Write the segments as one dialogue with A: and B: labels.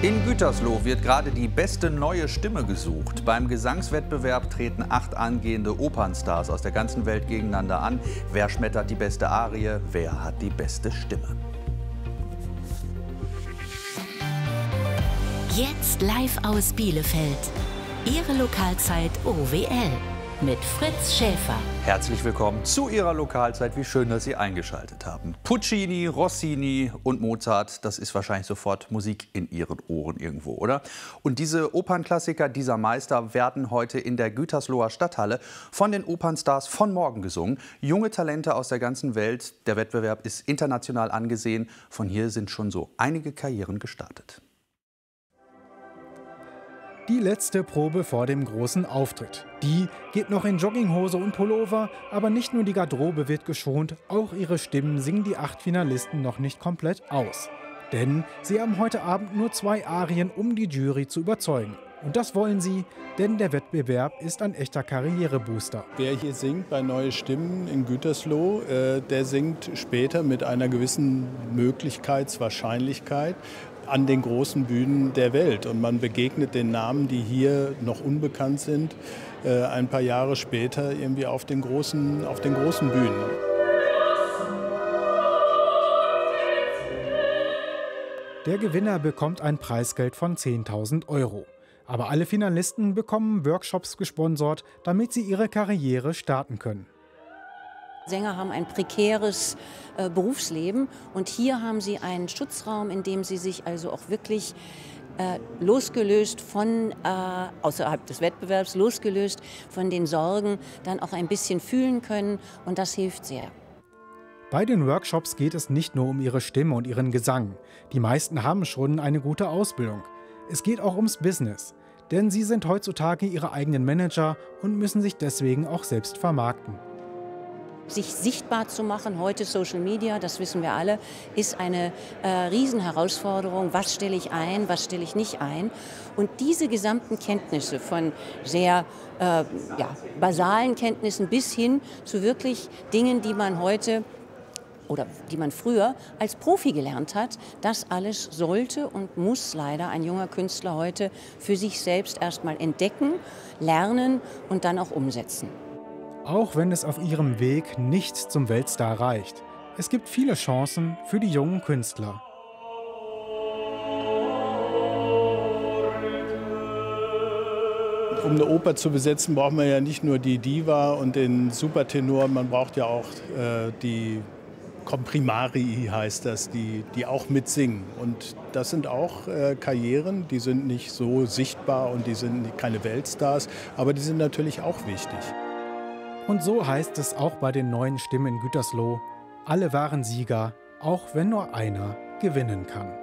A: In Gütersloh wird gerade die beste neue Stimme gesucht. Beim Gesangswettbewerb treten 8 angehende Opernstars aus der ganzen Welt gegeneinander an. Wer schmettert die beste Arie? Wer hat die beste Stimme?
B: Jetzt live aus Bielefeld. Ihre Lokalzeit OWL mit Fritz Schäfer.
A: Herzlich willkommen zu Ihrer Lokalzeit. Wie schön, dass Sie eingeschaltet haben. Puccini, Rossini und Mozart, das ist wahrscheinlich sofort Musik in Ihren Ohren irgendwo, oder? Und diese Opernklassiker dieser Meister werden heute in der Gütersloher Stadthalle von den Opernstars von morgen gesungen. Junge Talente aus der ganzen Welt. Der Wettbewerb ist international angesehen. Von hier sind schon so einige Karrieren gestartet.
C: Die letzte Probe vor dem großen Auftritt. Die geht noch in Jogginghose und Pullover, aber nicht nur die Garderobe wird geschont, auch ihre Stimmen singen die 8 Finalisten noch nicht komplett aus. Denn sie haben heute Abend nur 2 Arien, um die Jury zu überzeugen. Und das wollen sie, denn der Wettbewerb ist ein echter Karrierebooster.
D: Wer hier singt bei Neue Stimmen in Gütersloh, der singt später mit einer gewissen Möglichkeitswahrscheinlichkeit an den großen Bühnen der Welt. Und man begegnet den Namen, die hier noch unbekannt sind, ein paar Jahre später irgendwie auf den großen Bühnen.
C: Der Gewinner bekommt ein Preisgeld von 10.000 €. Aber alle Finalisten bekommen Workshops gesponsert, damit sie ihre Karriere starten können.
E: Sänger haben ein prekäres Berufsleben und hier haben sie einen Schutzraum, in dem sie sich also auch wirklich losgelöst von, außerhalb des Wettbewerbs, losgelöst von den Sorgen, dann auch ein bisschen fühlen können und das hilft sehr.
C: Bei den Workshops geht es nicht nur um ihre Stimme und ihren Gesang. Die meisten haben schon eine gute Ausbildung. Es geht auch ums Business, denn sie sind heutzutage ihre eigenen Manager und müssen sich deswegen auch selbst vermarkten.
E: Sich sichtbar zu machen, heute Social Media, das wissen wir alle, ist eine Riesenherausforderung. Was stelle ich ein, was stelle ich nicht ein? Und diese gesamten Kenntnisse von sehr basalen Kenntnissen bis hin zu wirklich Dingen, die man heute oder die man früher als Profi gelernt hat, das alles sollte und muss leider ein junger Künstler heute für sich selbst erstmal entdecken, lernen und dann auch umsetzen.
C: Auch wenn es auf ihrem Weg nicht zum Weltstar reicht. Es gibt viele Chancen für die jungen Künstler.
D: Um eine Oper zu besetzen, braucht man ja nicht nur die Diva und den Supertenor, man braucht ja auch die Comprimari, heißt das, die auch mitsingen. Und das sind auch Karrieren, die sind nicht so sichtbar und die sind keine Weltstars, aber die sind natürlich auch wichtig.
C: Und so heißt es auch bei den neuen Stimmen in Gütersloh: Alle waren Sieger, auch wenn nur einer gewinnen kann.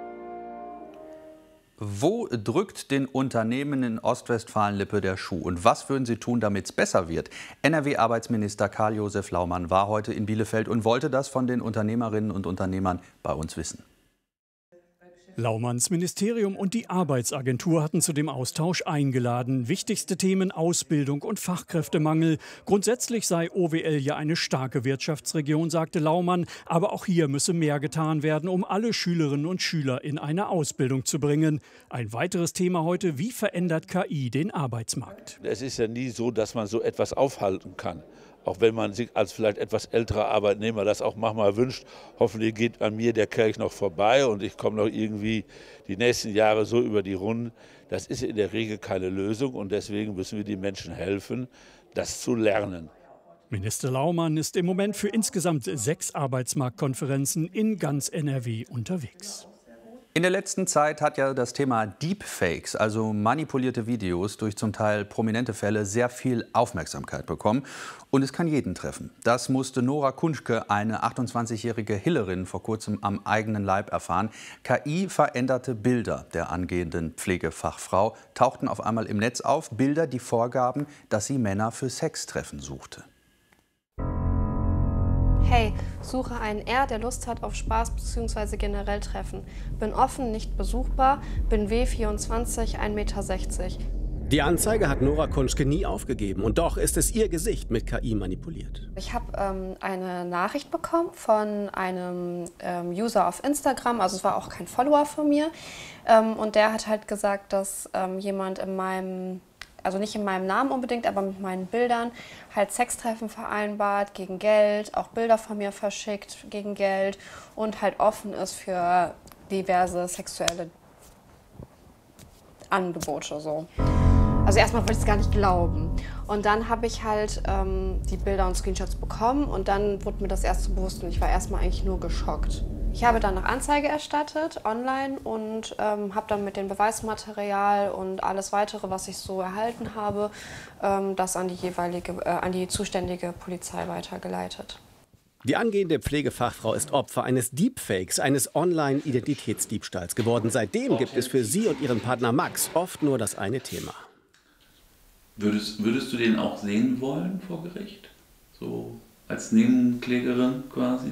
A: Wo drückt den Unternehmen in Ostwestfalen-Lippe der Schuh? Und was würden sie tun, damit es besser wird? NRW-Arbeitsminister Karl-Josef Laumann war heute in Bielefeld und wollte das von den Unternehmerinnen und Unternehmern bei uns wissen.
F: Laumanns Ministerium und die Arbeitsagentur hatten zu dem Austausch eingeladen. Wichtigste Themen: Ausbildung und Fachkräftemangel. Grundsätzlich sei OWL ja eine starke Wirtschaftsregion, sagte Laumann. Aber auch hier müsse mehr getan werden, um alle Schülerinnen und Schüler in eine Ausbildung zu bringen. Ein weiteres Thema heute: Wie verändert KI den Arbeitsmarkt?
G: Es ist ja nie so, dass man so etwas aufhalten kann. Auch wenn man sich als vielleicht etwas älterer Arbeitnehmer das auch manchmal wünscht, hoffentlich geht an mir der Kelch noch vorbei und ich komme noch irgendwie die nächsten Jahre so über die Runden. Das ist in der Regel keine Lösung und deswegen müssen wir den Menschen helfen, das zu lernen.
F: Minister Laumann ist im Moment für insgesamt 6 Arbeitsmarktkonferenzen in ganz NRW unterwegs.
A: In der letzten Zeit hat ja das Thema Deepfakes, also manipulierte Videos durch zum Teil prominente Fälle, sehr viel Aufmerksamkeit bekommen. Und es kann jeden treffen. Das musste Nora Kunschke, eine 28-jährige Hillerin, vor kurzem am eigenen Leib erfahren. KI veränderte Bilder der angehenden Pflegefachfrau, tauchten auf einmal im Netz auf. Bilder, die vorgaben, dass sie Männer für Sextreffen suchte.
H: Hey, suche einen R, der Lust hat auf Spaß bzw. generell Treffen. Bin offen, nicht besuchbar, bin W24, 1,60 Meter.
I: Die Anzeige hat Nora Kunschke nie aufgegeben. Und doch ist es ihr Gesicht mit KI manipuliert.
H: Ich habe eine Nachricht bekommen von einem User auf Instagram, also es war auch kein Follower von mir. Und der hat halt gesagt, dass jemand in meinem, also nicht in meinem Namen unbedingt, aber mit meinen Bildern, halt Sextreffen vereinbart gegen Geld, auch Bilder von mir verschickt gegen Geld und halt offen ist für diverse sexuelle Angebote so. Also erstmal wollte ich es gar nicht glauben. Und dann habe ich halt die Bilder und Screenshots bekommen und dann wurde mir das erst so bewusst und ich war erstmal eigentlich nur geschockt. Ich habe dann noch Anzeige erstattet online und habe dann mit dem Beweismaterial und alles weitere, was ich so erhalten habe, das an die zuständige Polizei weitergeleitet.
I: Die angehende Pflegefachfrau ist Opfer eines Deepfakes, eines Online-Identitätsdiebstahls geworden. Seitdem gibt es für sie und ihren Partner Max oft nur das eine Thema.
J: Würdest du den auch sehen wollen vor Gericht? So als Nebenklägerin quasi?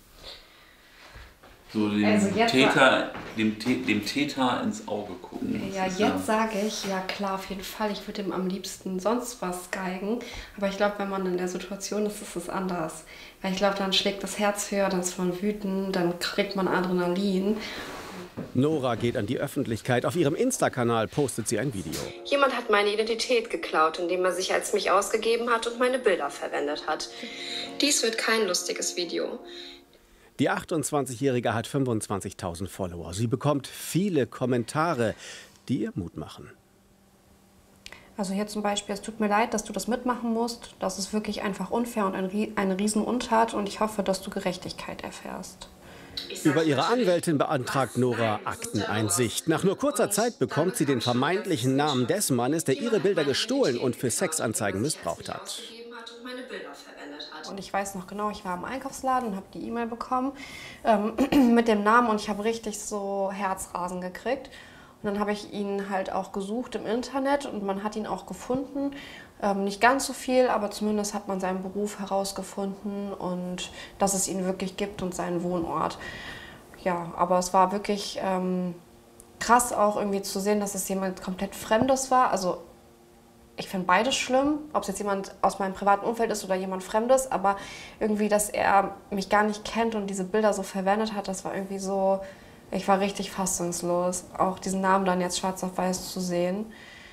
J: So dem, also dem Täter ins Auge gucken.
H: Ja, jetzt sage ich, ja klar, auf jeden Fall, ich würde ihm am liebsten sonst was geigen. Aber ich glaube, wenn man in der Situation ist, ist es anders. Weil ich glaube, dann schlägt das Herz höher, dann ist man wütend, dann kriegt man Adrenalin.
I: Nora geht an die Öffentlichkeit. Auf ihrem Insta-Kanal postet sie ein Video.
H: Jemand hat meine Identität geklaut, indem er sich als mich ausgegeben hat und meine Bilder verwendet hat. Dies wird kein lustiges Video.
I: Die 28-Jährige hat 25.000 Follower. Sie bekommt viele Kommentare, die ihr Mut machen.
H: Also hier zum Beispiel, es tut mir leid, dass du das mitmachen musst. Das ist wirklich einfach unfair und eine Riesenuntat und ich hoffe, dass du Gerechtigkeit erfährst.
I: Über ihre Anwältin beantragt Nora Akteneinsicht. Nach nur kurzer Zeit bekommt sie den vermeintlichen Namen des Mannes, der ihre Bilder gestohlen und für Sexanzeigen missbraucht hat.
H: Und ich weiß noch genau, ich war im Einkaufsladen und habe die E-Mail bekommen mit dem Namen und ich habe richtig so Herzrasen gekriegt. Und dann habe ich ihn halt auch gesucht im Internet und man hat ihn auch gefunden. Nicht ganz so viel, aber zumindest hat man seinen Beruf herausgefunden und dass es ihn wirklich gibt und seinen Wohnort. Ja, aber es war wirklich krass auch irgendwie zu sehen, dass es jemand komplett Fremdes war. Also ich finde beides schlimm, ob es jetzt jemand aus meinem privaten Umfeld ist oder jemand Fremdes, aber irgendwie, dass er mich gar nicht kennt und diese Bilder so verwendet hat, das war irgendwie so, ich war richtig fassungslos, auch diesen Namen dann jetzt schwarz auf weiß zu sehen.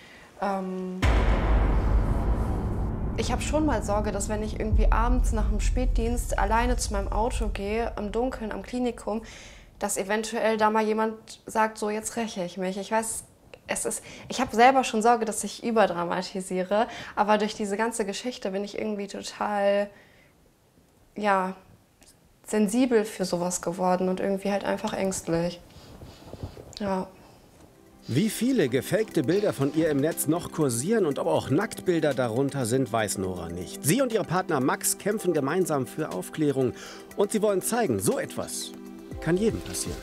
H: Ich habe schon mal Sorge, dass wenn ich irgendwie abends nach dem Spätdienst alleine zu meinem Auto gehe, im Dunkeln am Klinikum, dass eventuell da mal jemand sagt, so jetzt räche ich mich. Ich weiß, ich habe selber schon Sorge, dass ich überdramatisiere, aber durch diese ganze Geschichte bin ich irgendwie total, ja, sensibel für sowas geworden und irgendwie halt einfach ängstlich. Ja.
I: Wie viele gefakte Bilder von ihr im Netz noch kursieren und ob auch Nacktbilder darunter sind, weiß Nora nicht. Sie und ihr Partner Max kämpfen gemeinsam für Aufklärung und sie wollen zeigen, so etwas kann jedem passieren.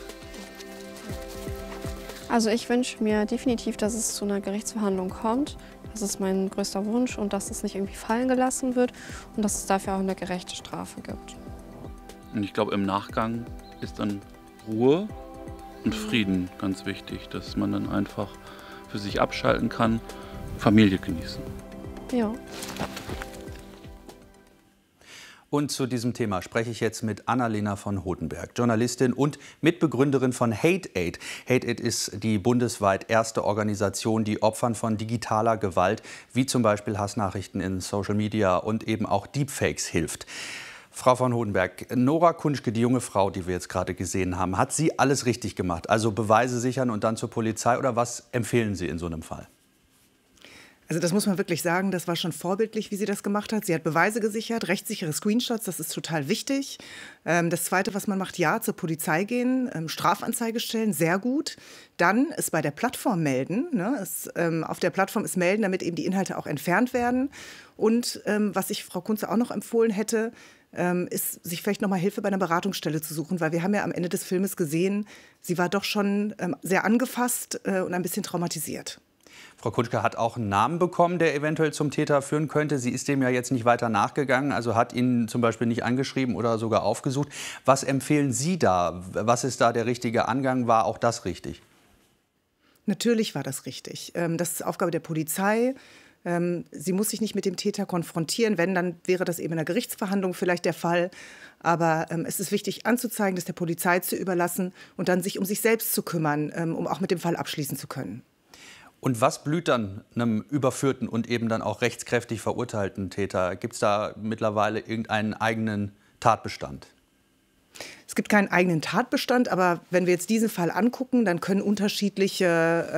H: Also ich wünsche mir definitiv, dass es zu einer Gerichtsverhandlung kommt. Das ist mein größter Wunsch und dass es nicht irgendwie fallen gelassen wird und dass es dafür auch eine gerechte Strafe gibt.
J: Und ich glaube, im Nachgang ist dann Ruhe und Frieden ganz wichtig, dass man dann einfach für sich abschalten kann, Familie genießen.
H: Ja.
A: Und zu diesem Thema spreche ich jetzt mit Annalena von Hodenberg, Journalistin und Mitbegründerin von Hate-Aid. Hate-Aid ist die bundesweit erste Organisation, die Opfern von digitaler Gewalt, wie zum Beispiel Hassnachrichten in Social Media und eben auch Deepfakes hilft. Frau von Hodenberg, Nora Kunschke, die junge Frau, die wir jetzt gerade gesehen haben, hat sie alles richtig gemacht? Also Beweise sichern und dann zur Polizei? Oder was empfehlen Sie in so einem Fall?
K: Also das muss man wirklich sagen, das war schon vorbildlich, wie sie das gemacht hat. Sie hat Beweise gesichert, rechtssichere Screenshots, das ist total wichtig. Das Zweite, was man macht, ja, zur Polizei gehen, Strafanzeige stellen, sehr gut. Dann es bei der Plattform melden, ne? Auf der Plattform es melden, damit eben die Inhalte auch entfernt werden. Und was ich Frau Kunze auch noch empfohlen hätte, ist, sich vielleicht noch mal Hilfe bei einer Beratungsstelle zu suchen, weil wir haben ja am Ende des Filmes gesehen, sie war doch schon sehr angefasst und ein bisschen traumatisiert.
A: Frau Kunschke hat auch einen Namen bekommen, der eventuell zum Täter führen könnte. Sie ist dem ja jetzt nicht weiter nachgegangen, also hat ihn zum Beispiel nicht angeschrieben oder sogar aufgesucht. Was empfehlen Sie da? Was ist da der richtige Angang? War auch das richtig?
K: Natürlich war das richtig. Das ist Aufgabe der Polizei. Sie muss sich nicht mit dem Täter konfrontieren. Wenn, dann wäre das eben in einer Gerichtsverhandlung vielleicht der Fall. Aber es ist wichtig anzuzeigen, das der Polizei zu überlassen und dann sich um sich selbst zu kümmern, um auch mit dem Fall abschließen zu können.
A: Und was blüht dann einem überführten und eben dann auch rechtskräftig verurteilten Täter? Gibt es da mittlerweile irgendeinen eigenen Tatbestand?
K: Es gibt keinen eigenen Tatbestand, aber wenn wir jetzt diesen Fall angucken, dann können unterschiedliche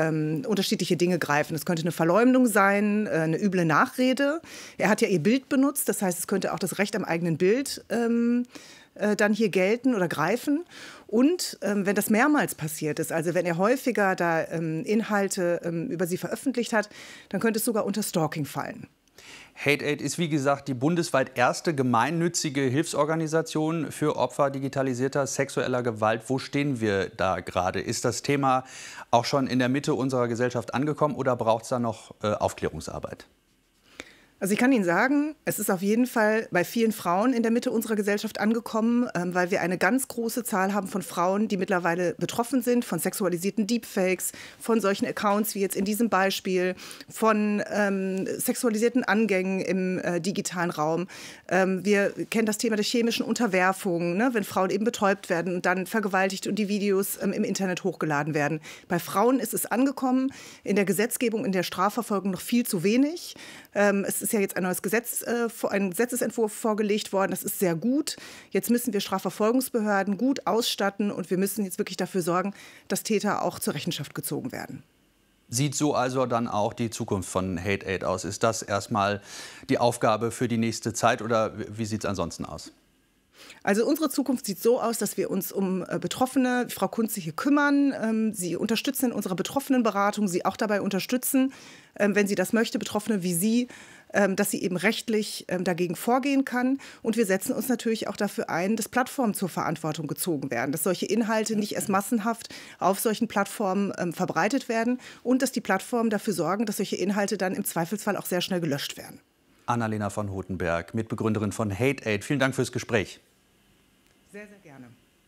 K: Dinge greifen. Es könnte eine Verleumdung sein, eine üble Nachrede. Er hat ja ihr Bild benutzt, das heißt, es könnte auch das Recht am eigenen Bild dann hier gelten oder greifen. Und wenn das mehrmals passiert ist, also wenn er häufiger da Inhalte über sie veröffentlicht hat, dann könnte es sogar unter Stalking fallen.
A: Hate-Aid ist, wie gesagt, die bundesweit erste gemeinnützige Hilfsorganisation für Opfer digitalisierter sexueller Gewalt. Wo stehen wir da gerade? Ist das Thema auch schon in der Mitte unserer Gesellschaft angekommen oder braucht es da noch Aufklärungsarbeit?
K: Also ich kann Ihnen sagen, es ist auf jeden Fall bei vielen Frauen in der Mitte unserer Gesellschaft angekommen, weil wir eine ganz große Zahl haben von Frauen, die mittlerweile betroffen sind von sexualisierten Deepfakes, von solchen Accounts wie jetzt in diesem Beispiel, von sexualisierten Angängen im digitalen Raum. Wir kennen das Thema der chemischen Unterwerfung, ne, wenn Frauen eben betäubt werden und dann vergewaltigt und die Videos im Internet hochgeladen werden. Bei Frauen ist es angekommen, in der Gesetzgebung, in der Strafverfolgung noch viel zu wenig. Es ist ja jetzt ein neues ein Gesetzesentwurf vorgelegt worden. Das ist sehr gut. Jetzt müssen wir Strafverfolgungsbehörden gut ausstatten und wir müssen jetzt wirklich dafür sorgen, dass Täter auch zur Rechenschaft gezogen werden.
A: Sieht so also dann auch die Zukunft von Hate-Aid aus? Ist das erstmal die Aufgabe für die nächste Zeit oder wie sieht es ansonsten aus?
K: Also unsere Zukunft sieht so aus, dass wir uns um Betroffene, Frau Kunze, hier kümmern. Sie unterstützen in unserer Betroffenenberatung, sie auch dabei unterstützen, wenn sie das möchte, Betroffene wie Sie, dass sie eben rechtlich dagegen vorgehen kann. Und wir setzen uns natürlich auch dafür ein, dass Plattformen zur Verantwortung gezogen werden, dass solche Inhalte nicht erst massenhaft auf solchen Plattformen verbreitet werden und dass die Plattformen dafür sorgen, dass solche Inhalte dann im Zweifelsfall auch sehr schnell gelöscht werden.
A: Annalena von Hotenberg, Mitbegründerin von Hate-Aid. Vielen Dank fürs Gespräch.
K: Sehr, sehr gerne.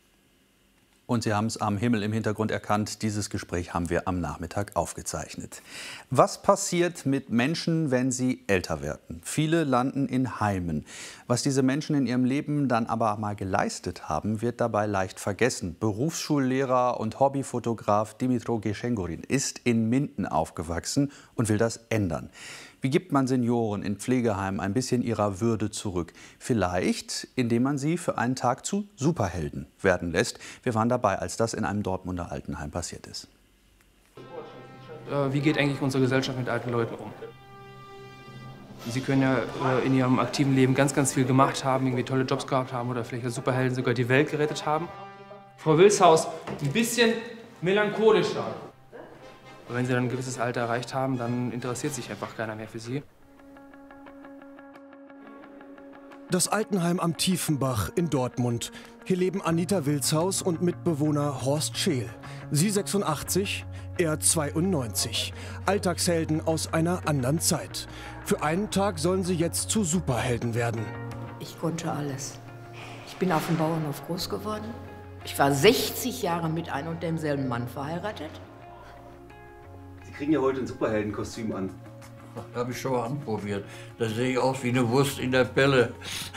A: Und Sie haben es am Himmel im Hintergrund erkannt, dieses Gespräch haben wir am Nachmittag aufgezeichnet. Was passiert mit Menschen, wenn sie älter werden? Viele landen in Heimen. Was diese Menschen in ihrem Leben dann aber mal geleistet haben, wird dabei leicht vergessen. Berufsschullehrer und Hobbyfotograf Dimitro Geschengorin ist in Minden aufgewachsen und will das ändern. Wie gibt man Senioren in Pflegeheimen ein bisschen ihrer Würde zurück? Vielleicht, indem man sie für einen Tag zu Superhelden werden lässt. Wir waren dabei, als das in einem Dortmunder Altenheim passiert ist.
L: Wie geht eigentlich unsere Gesellschaft mit alten Leuten um? Sie können ja in ihrem aktiven Leben ganz, ganz viel gemacht haben, irgendwie tolle Jobs gehabt haben oder vielleicht als Superhelden sogar die Welt gerettet haben. Frau Wilshaus, ein bisschen melancholischer. Aber wenn Sie dann ein gewisses Alter erreicht haben, dann interessiert sich einfach keiner mehr für Sie.
M: Das Altenheim am Tiefenbach in Dortmund. Hier leben Anita Wilshaus und Mitbewohner Horst Scheel. Sie 86, er 92. Alltagshelden aus einer anderen Zeit. Für einen Tag sollen sie jetzt zu Superhelden werden.
N: Ich konnte alles. Ich bin auf dem Bauernhof groß geworden. Ich war 60 Jahre mit einem und demselben Mann verheiratet.
O: Sie kriegen ja heute ein Superheldenkostüm an.
P: Habe ich schon mal anprobiert. Da sehe ich aus wie eine Wurst in der Pelle.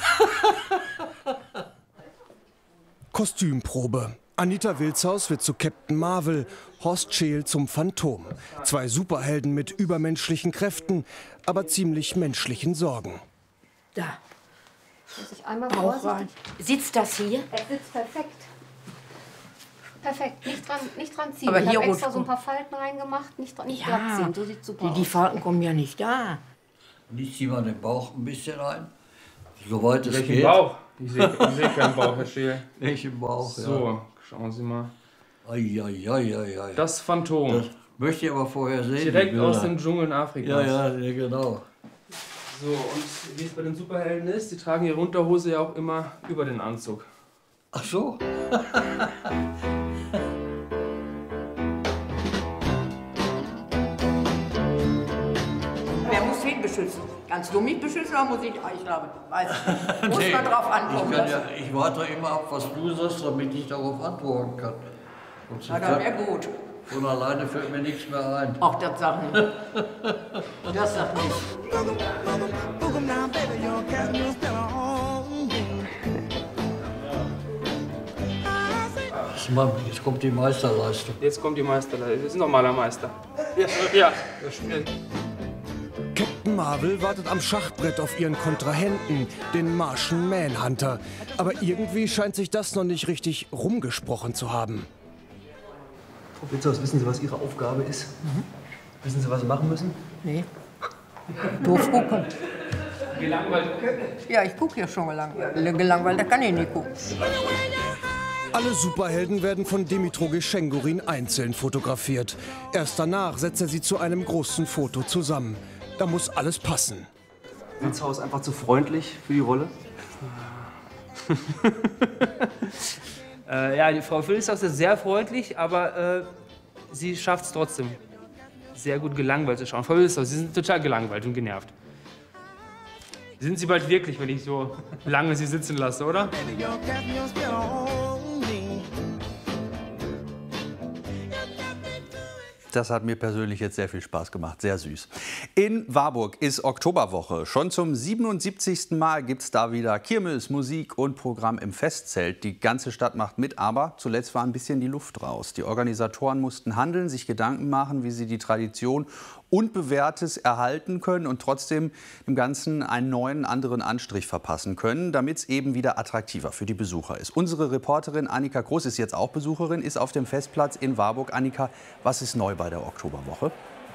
M: Kostümprobe. Anita Wilshaus wird zu Captain Marvel, Horst Scheel zum Phantom. Zwei Superhelden mit übermenschlichen Kräften, aber ziemlich menschlichen Sorgen.
N: Da.
H: Muss ich einmal
N: Bauch rein. Sitzt das hier?
H: Es sitzt perfekt. Perfekt, nicht dran ziehen.
N: Aber
H: ich
N: hier
H: habe extra
N: rot-
H: so ein paar Falten reingemacht, nicht glatt
N: Ja,
H: ziehen, so sieht super aus.
N: die Falten kommen ja nicht da.
P: Und ich ziehe mal den Bauch ein bisschen ein, soweit es
L: Welchen
P: geht.
L: Bauch? Ich sehe keinen Bauch, Herr Scheel.
P: Welchen Bauch, ja.
L: So, schauen Sie mal.
P: Ei.
L: Das Phantom.
P: Das möchte ich aber vorher sehen.
L: Direkt aus den Dschungeln Afrikas.
P: Ja, genau.
L: So, und wie es bei den Superhelden ist, die tragen ihre Unterhose ja auch immer über den Anzug.
P: Ach so.
N: Wer muss wen beschützen? Kannst du mich beschützen oder muss ich? Ich glaube, weiß ich. Muss man drauf ankommen.
P: Ich warte immer ab, was du sagst, damit ich darauf antworten kann.
N: Na, dann wäre gut.
P: Von alleine fällt mir nichts mehr ein.
N: Auch das sagt nicht. Das sagt nicht.
P: Mann, jetzt kommt die Meisterleistung.
L: Jetzt kommt die Meisterleistung. Das ist ein normaler Meister. Ja. Das stimmt.
M: Captain Marvel wartet am Schachbrett auf ihren Kontrahenten, den Martian Manhunter. Aber irgendwie scheint sich das noch nicht richtig rumgesprochen zu haben.
O: Frau Wilshaus, wissen Sie, was Ihre Aufgabe ist? Wissen Sie, was Sie machen müssen?
N: Nee. Doof gucken.
L: Gelangweilt.
N: Ja, ich gucke ja schon gelangweilt. Gelangweilt, da kann ich nicht gucken.
M: Alle Superhelden werden von Dimitro Geschengurin einzeln fotografiert. Erst danach setzt er sie zu einem großen Foto zusammen. Da muss alles passen.
O: Wilshaus einfach zu freundlich für die Rolle?
L: Ja, die Frau Wilshaus ist sehr freundlich, aber sie schafft es trotzdem, sehr gut gelangweilt zu schauen. Frau Wilshaus, Sie sind total gelangweilt und genervt. Sind Sie bald wirklich, wenn ich so lange Sie sitzen lasse, oder?
A: Das hat mir persönlich jetzt sehr viel Spaß gemacht, sehr süß. In Warburg ist Oktoberwoche. Schon zum 77. Mal gibt es da wieder Kirmes, Musik und Programm im Festzelt. Die ganze Stadt macht mit, aber zuletzt war ein bisschen die Luft raus. Die Organisatoren mussten handeln, sich Gedanken machen, wie sie die Tradition und Bewährtes erhalten können und trotzdem dem Ganzen einen neuen, anderen Anstrich verpassen können, damit es eben wieder attraktiver für die Besucher ist. Unsere Reporterin Annika Groß ist jetzt auch Besucherin, ist auf dem Festplatz in Warburg. Annika, was ist neu bei der Oktoberwoche?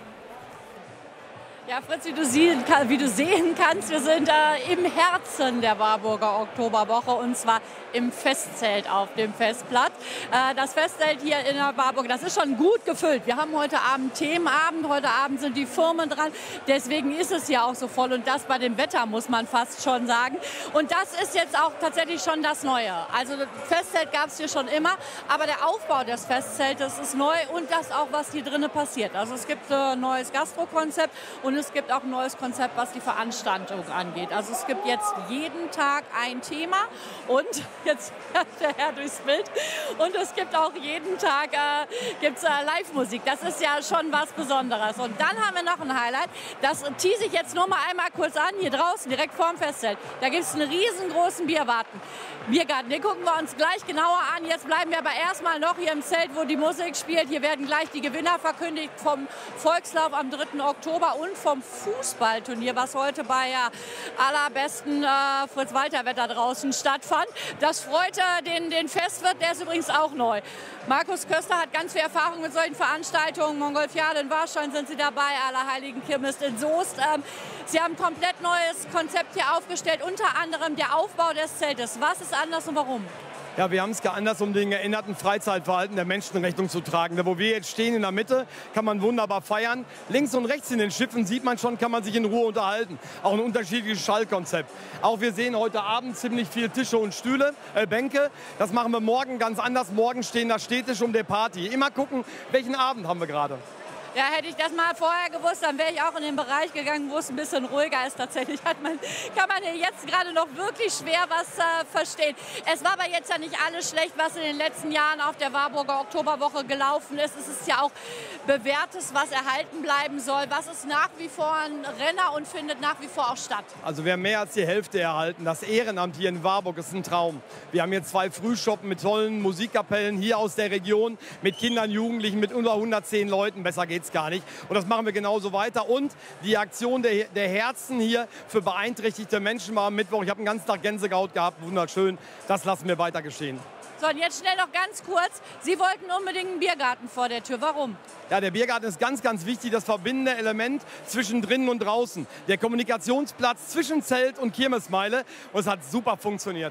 Q: Ja, Fritz, wie du sehen kannst, wir sind im Herzen der Warburger Oktoberwoche und zwar im Festzelt auf dem Festplatz. Das Festzelt hier in der Warburg, das ist schon gut gefüllt. Wir haben heute Abend Themenabend, heute Abend sind die Firmen dran, deswegen ist es hier auch so voll und das bei dem Wetter, muss man fast schon sagen. Und das ist jetzt auch tatsächlich schon das Neue. Also das Festzelt gab es hier schon immer, aber der Aufbau des Festzeltes ist neu und das auch, was hier drinnen passiert. Also es gibt ein neues Gastrokonzept und es gibt auch ein neues Konzept, was die Veranstaltung angeht. Also es gibt jetzt jeden Tag ein Thema und jetzt der Herr durchs Bild und es gibt auch jeden Tag gibt's Live-Musik. Das ist ja schon was Besonderes. Und dann haben wir noch ein Highlight, das tease ich jetzt nur mal einmal kurz an, hier draußen, direkt vorm Festzelt. Da gibt es einen riesengroßen Biergarten. Den gucken wir uns gleich genauer an. Jetzt bleiben wir aber erstmal noch hier im Zelt, wo die Musik spielt. Hier werden gleich die Gewinner verkündigt vom Volkslauf am 3. Oktober und vom Fußballturnier, was heute bei allerbesten Fritz-Walter-Wetter draußen stattfand. Das freute den Festwirt, der ist übrigens auch neu. Markus Köster hat ganz viel Erfahrung mit solchen Veranstaltungen. Mongolfiade in Warstein sind Sie dabei, Allerheiligen Kirmes in Soest. Sie haben ein komplett neues Konzept hier aufgestellt, unter anderem der Aufbau des Zeltes. Was ist anders und warum?
R: Ja, wir haben es geändert, um dem geänderten Freizeitverhalten der Menschen Rechnung zu tragen. Da, wo wir jetzt stehen in der Mitte, kann man wunderbar feiern. Links und rechts in den Schiffen sieht man schon, kann man sich in Ruhe unterhalten. Auch ein unterschiedliches Schallkonzept. Auch wir sehen heute Abend ziemlich viele Tische und Stühle, Bänke. Das machen wir morgen ganz anders. Morgen stehen da Städtisch um der Party. Immer gucken, welchen Abend haben wir gerade.
Q: Ja, hätte ich das mal vorher gewusst, dann wäre ich auch in den Bereich gegangen, wo es ein bisschen ruhiger ist. Tatsächlich kann man hier jetzt gerade noch wirklich schwer was verstehen. Es war aber jetzt ja nicht alles schlecht, was in den letzten Jahren auf der Warburger Oktoberwoche gelaufen ist. Es ist ja auch Bewährtes, was erhalten bleiben soll. Was ist nach wie vor ein Renner und findet nach wie vor auch statt?
R: Also wir haben mehr als die Hälfte erhalten. Das Ehrenamt hier in Warburg ist ein Traum. Wir haben hier 2 Frühschoppen mit tollen Musikkapellen hier aus der Region, mit Kindern, Jugendlichen, mit über 110 Leuten. Besser geht's gar nicht. Und das machen wir genauso weiter. Und die Aktion der Herzen hier für beeinträchtigte Menschen war am Mittwoch. Ich habe einen ganzen Tag Gänsehaut gehabt. Wunderschön. Das lassen wir weiter geschehen.
Q: So, und jetzt schnell noch ganz kurz. Sie wollten unbedingt einen Biergarten vor der Tür. Warum?
R: Ja, der Biergarten ist ganz, ganz wichtig. Das verbindende Element zwischen drinnen und draußen. Der Kommunikationsplatz zwischen Zelt und Kirmesmeile. Und es hat super funktioniert.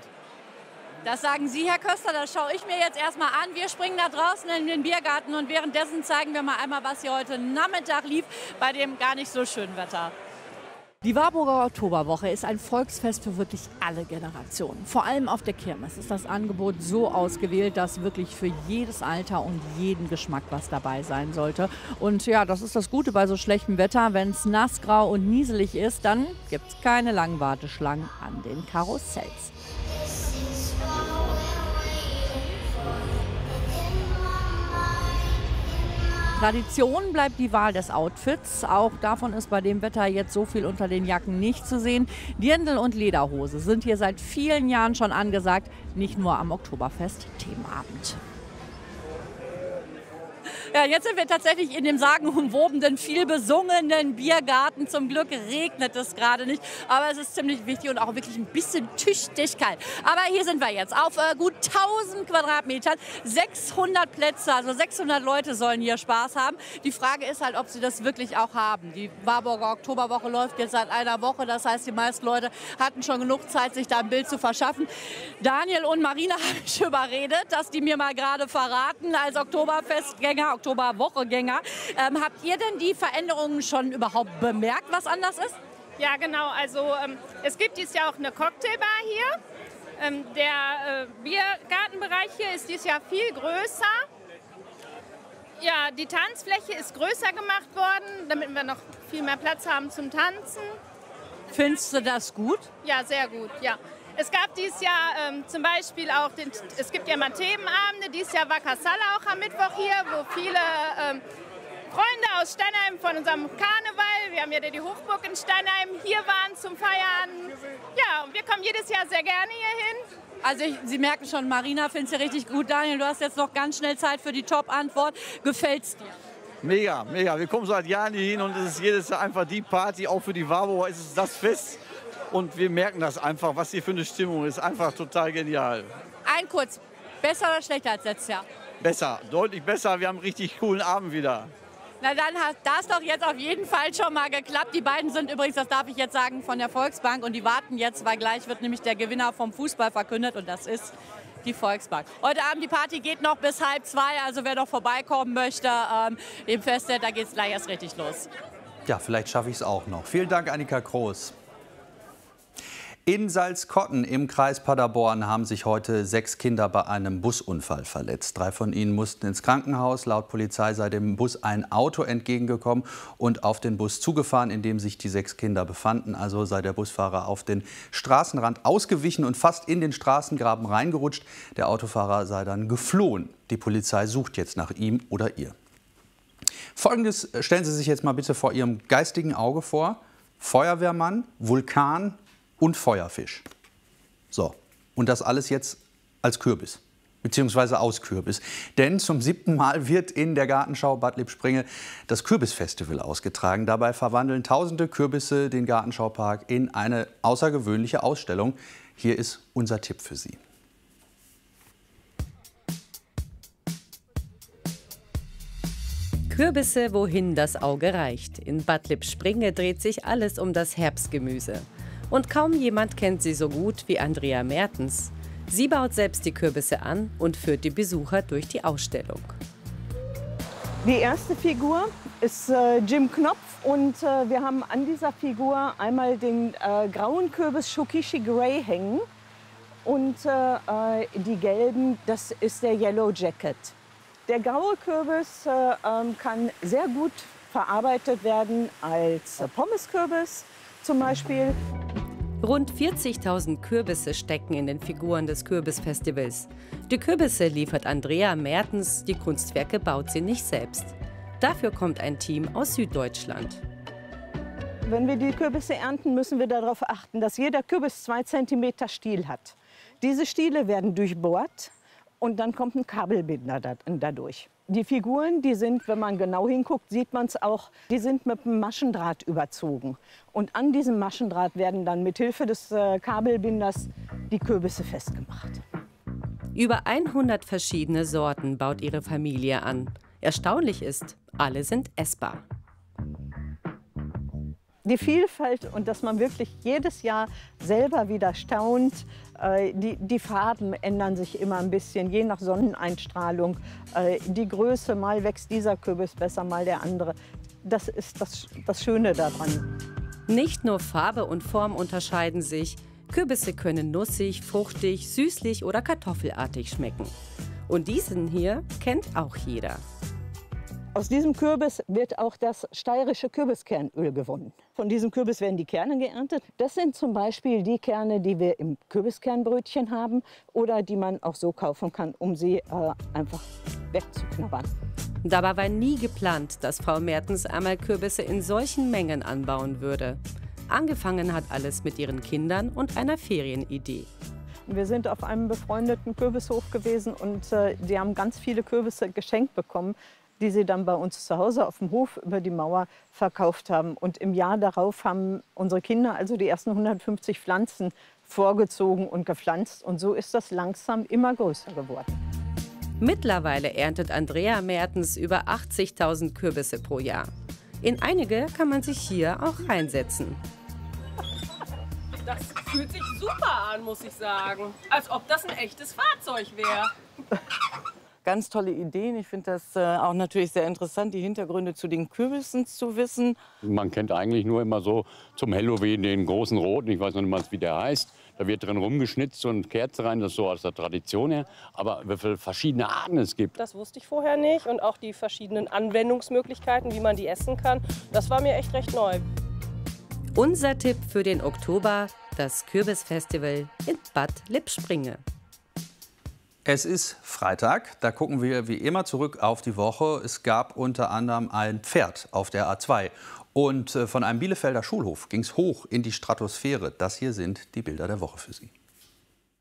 Q: Das sagen Sie, Herr Köster, das schaue ich mir jetzt erstmal an. Wir springen da draußen in den Biergarten und währenddessen zeigen wir mal einmal, was hier heute Nachmittag lief, bei dem gar nicht so schönen Wetter. Die Warburger Oktoberwoche ist ein Volksfest für wirklich alle Generationen. Vor allem auf der Kirmes ist das Angebot so ausgewählt, dass wirklich für jedes Alter und jeden Geschmack was dabei sein sollte. Und ja, das ist das Gute bei so schlechtem Wetter. Wenn es nass, grau und nieselig ist, dann gibt es keine langen Warteschlangen an den Karussells. Tradition bleibt die Wahl des Outfits. Auch davon ist bei dem Wetter jetzt so viel unter den Jacken nicht zu sehen. Dirndl und Lederhose sind hier seit vielen Jahren schon angesagt, nicht nur am Oktoberfest Themenabend. Ja, jetzt sind wir tatsächlich in dem sagenumwobenen, viel besungenen Biergarten. Zum Glück regnet es gerade nicht, aber es ist ziemlich wichtig und auch wirklich ein bisschen tüchtig kalt. Aber hier sind wir jetzt auf gut 1000 Quadratmetern, 600 Plätze, also 600 Leute sollen hier Spaß haben. Die Frage ist halt, ob sie das wirklich auch haben. Die Warburger Oktoberwoche läuft jetzt seit einer Woche, das heißt, die meisten Leute hatten schon genug Zeit, sich da ein Bild zu verschaffen. Daniel und Marina habe ich überredet, dass die mir mal gerade verraten, als Oktoberfestgänger, Oktoberwochegänger. Habt ihr denn die Veränderungen schon überhaupt bemerkt, was anders ist?
S: Ja, genau. Also es gibt dieses Jahr auch eine Cocktailbar hier. Der Biergartenbereich hier ist dieses Jahr viel größer. Ja, die Tanzfläche ist größer gemacht worden, damit wir noch viel mehr Platz haben zum Tanzen.
Q: Findest du das gut?
S: Ja, sehr gut, ja. Es gab dieses Jahr zum Beispiel auch, es gibt ja mal Themenabende, dieses Jahr war Kassala auch am Mittwoch hier, wo viele Freunde aus Steinheim von unserem Karneval, wir haben ja die Hochburg in Steinheim, hier waren zum Feiern. Ja, und wir kommen jedes Jahr sehr gerne hier hin.
Q: Also Sie merken schon, Marina findet es ja richtig gut. Daniel, du hast jetzt noch ganz schnell Zeit für die Top-Antwort. Gefällt's dir?
T: Mega, mega. Wir kommen seit Jahren hier hin und es ist jedes Jahr einfach die Party, auch für die Warburger ist es das Fest. Und wir merken das einfach, was hier für eine Stimmung ist. Einfach total genial.
Q: Ein kurz, besser oder schlechter als letztes Jahr?
T: Besser, deutlich besser. Wir haben einen richtig coolen Abend wieder.
Q: Na dann hat das doch jetzt auf jeden Fall schon mal geklappt. Die beiden sind übrigens, das darf ich jetzt sagen, von der Volksbank. Und die warten jetzt, weil gleich wird nämlich der Gewinner vom Fußball verkündet. Und das ist die Volksbank. Heute Abend, die Party geht noch bis 1:30. Also wer noch vorbeikommen möchte im Festzelt, da geht es gleich erst richtig los.
A: Ja, vielleicht schaffe ich es auch noch. Vielen Dank, Annika Kroos. In Salzkotten im Kreis Paderborn haben sich heute 6 Kinder bei einem Busunfall verletzt. 3 von ihnen mussten ins Krankenhaus. Laut Polizei sei dem Bus ein Auto entgegengekommen und auf den Bus zugefahren, in dem sich die 6 Kinder befanden. Also sei der Busfahrer auf den Straßenrand ausgewichen und fast in den Straßengraben reingerutscht. Der Autofahrer sei dann geflohen. Die Polizei sucht jetzt nach ihm oder ihr. Folgendes stellen Sie sich jetzt mal bitte vor Ihrem geistigen Auge vor. Feuerwehrmann, Vulkan und Feuerfisch. So, und das alles jetzt als Kürbis, beziehungsweise aus Kürbis. Denn zum 7. Mal wird in der Gartenschau Bad Lippspringe das Kürbisfestival ausgetragen. Dabei verwandeln tausende Kürbisse den Gartenschaupark in eine außergewöhnliche Ausstellung. Hier ist unser Tipp für Sie.
U: Kürbisse, wohin das Auge reicht. In Bad Lippspringe dreht sich alles um das Herbstgemüse. Und kaum jemand kennt sie so gut wie Andrea Mertens. Sie baut selbst die Kürbisse an und führt die Besucher durch die Ausstellung.
V: Die erste Figur ist Jim Knopf und wir haben an dieser Figur einmal den grauen Kürbis Shokishi Grey hängen und die gelben, das ist der Yellow Jacket. Der graue Kürbis kann sehr gut verarbeitet werden als Pommeskürbis zum Beispiel.
U: Rund 40.000 Kürbisse stecken in den Figuren des Kürbisfestivals. Die Kürbisse liefert Andrea Mertens, die Kunstwerke baut sie nicht selbst. Dafür kommt ein Team aus Süddeutschland.
V: Wenn wir die Kürbisse ernten, müssen wir darauf achten, dass jeder Kürbis 2 cm Stiel hat. Diese Stiele werden durchbohrt und dann kommt ein Kabelbinder dadurch. Die Figuren, die sind, wenn man genau hinguckt, sieht man es auch, die sind mit einem Maschendraht überzogen. Und an diesem Maschendraht werden dann mit Hilfe des Kabelbinders die Kürbisse festgemacht.
U: Über 100 verschiedene Sorten baut ihre Familie an. Erstaunlich ist, alle sind essbar.
V: Die Vielfalt und dass man wirklich jedes Jahr selber wieder staunt. Die Farben ändern sich immer ein bisschen, je nach Sonneneinstrahlung. Die Größe, mal wächst dieser Kürbis besser, mal der andere. Das ist das Schöne daran.
U: Nicht nur Farbe und Form unterscheiden sich. Kürbisse können nussig, fruchtig, süßlich oder kartoffelartig schmecken. Und diesen hier kennt auch jeder.
V: Aus diesem Kürbis wird auch das steirische Kürbiskernöl gewonnen. Von diesem Kürbis werden die Kerne geerntet. Das sind zum Beispiel die Kerne, die wir im Kürbiskernbrötchen haben oder die man auch so kaufen kann, um sie einfach wegzuknabbern.
U: Dabei war nie geplant, dass Frau Mertens einmal Kürbisse in solchen Mengen anbauen würde. Angefangen hat alles mit ihren Kindern und einer Ferienidee.
V: Wir sind auf einem befreundeten Kürbishof gewesen und die haben ganz viele Kürbisse geschenkt bekommen, die sie dann bei uns zu Hause auf dem Hof über die Mauer verkauft haben. Und im Jahr darauf haben unsere Kinder also die ersten 150 Pflanzen vorgezogen und gepflanzt. Und so ist das langsam immer größer geworden.
U: Mittlerweile erntet Andrea Mertens über 80.000 Kürbisse pro Jahr. In einige kann man sich hier auch reinsetzen.
B: Das fühlt sich super an, muss ich sagen. Als ob das ein echtes Fahrzeug wäre.
E: Ganz tolle Ideen. Ich finde das auch natürlich sehr interessant, die Hintergründe zu den Kürbissen zu wissen.
W: Man kennt eigentlich nur immer so zum Halloween den großen Roten, ich weiß noch nicht mal, wie der heißt. Da wird drin rumgeschnitzt und Kerze rein, das ist so aus der Tradition her. Aber wie viele verschiedene Arten es gibt.
B: Das wusste ich vorher nicht. Und auch die verschiedenen Anwendungsmöglichkeiten, wie man die essen kann, das war mir echt recht neu.
U: Unser Tipp für den Oktober, das Kürbisfestival in Bad Lippspringe.
A: Es ist Freitag, da gucken wir wie immer zurück auf die Woche. Es gab unter anderem ein Pferd auf der A2. Und von einem Bielefelder Schulhof ging es hoch in die Stratosphäre. Das hier sind die Bilder der Woche für Sie.